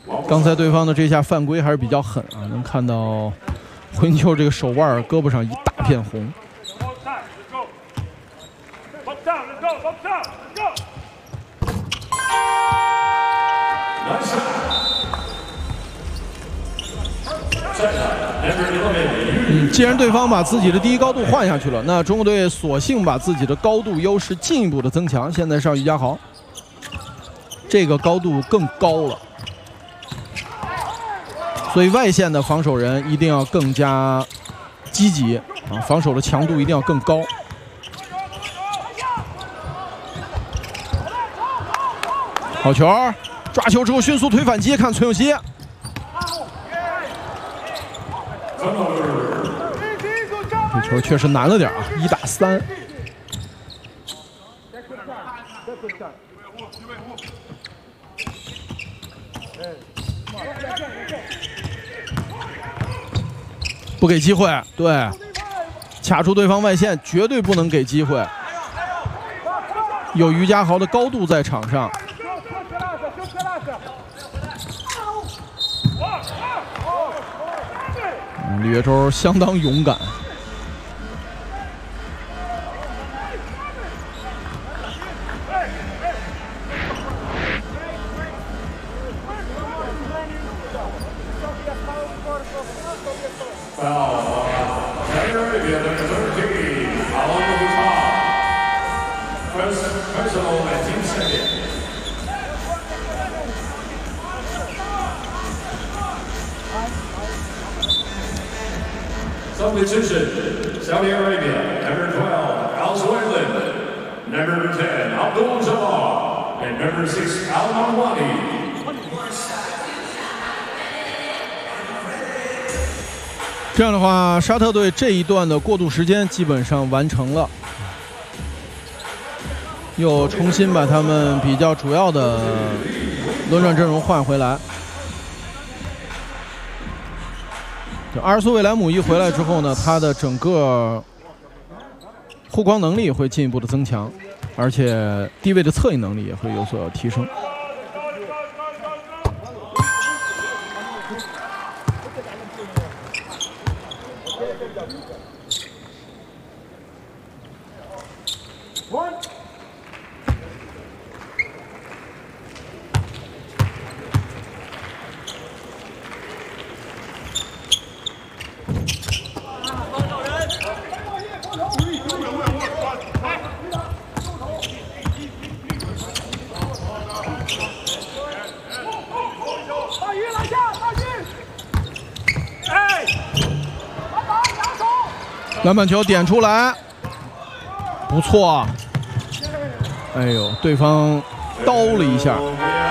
刚才对方的这下犯规还是比较狠啊，能看到回球这个手腕胳膊上一大片红。既然对方把自己的第一高度换下去了，那中国队索性把自己的高度优势进一步的增强。现在上于家豪，这个高度更高了，所以外线的防守人一定要更加积极啊，防守的强度一定要更高。好球，抓球之后迅速推反击，看崔永熙。这球确实难了点啊，1打3。不给机会，对，卡住对方外线，绝对不能给机会。有于家豪的高度在场上。李月洲相当勇敢。 Substitution, Saudi Arabia, number 12, Al-Suwaylin, number 10, Abdul Jabbar, and number 6, Al-Marwani. 这样的话，沙特队这一段的过渡时间基本上完成了，又重新把他们比较主要的轮转阵容换回来。阿尔苏韦莱姆一回来之后呢，他的整个护框能力会进一步的增强，而且低位的策应能力也会有所提升。篮板球点出来，不错。哎呦，对方刀了一下。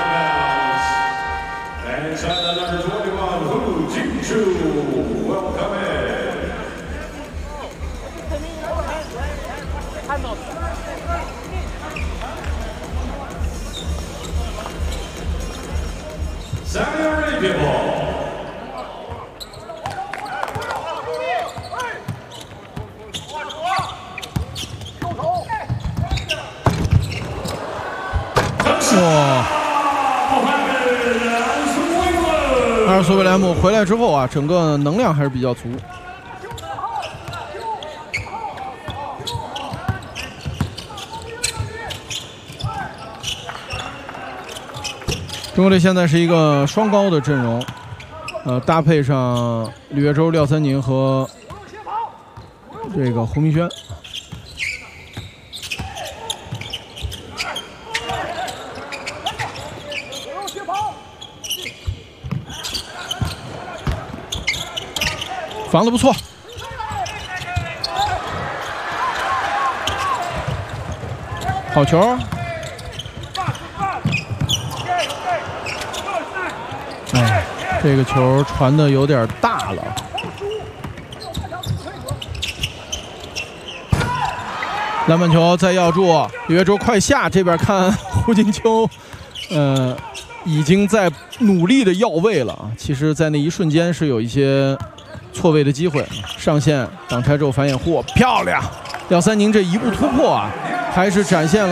哇！阿尔苏韦莱姆回来之后啊，整个能量还是比较足。中国队现在是一个双高的阵容，搭配上李月洲、廖三宁和这个胡明轩。防得不错，好球！哎，这个球传的有点大了。篮板球再要住，李月洲快下，这边看胡金秋，已经在努力的要位了啊。其实，在那一瞬间是有一些错位的机会，上线挡拆之后反掩护，漂亮！廖三宁这一步突破啊，还是展现了